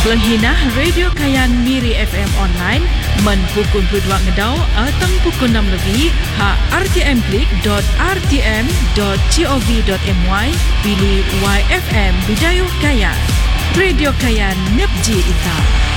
Pelenghinah Radio Kayan Miri FM online men pukul 22 ngedau atang pukul 6 lebih ha rtmklik.rtm.gov.my pilih YFM Bidayuh Kayan. Radio Kayan Nepji Ita.